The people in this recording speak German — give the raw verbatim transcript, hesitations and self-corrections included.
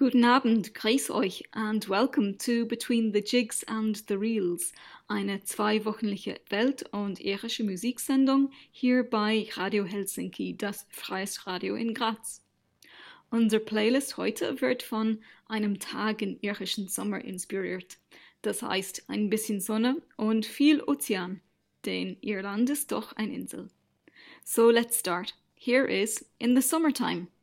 Guten Abend, grüß euch and welcome to Between the Jigs and the Reels, eine zweiwöchentliche Welt- und irische Musiksendung hier bei Radio Helsinki, das Freies Radio in Graz. Unser Playlist heute wird von einem Tag im irischen Sommer inspiriert. Das heißt, ein bisschen Sonne und viel Ozean, denn Irland ist doch eine Insel. So let's start. Here is In the Summertime.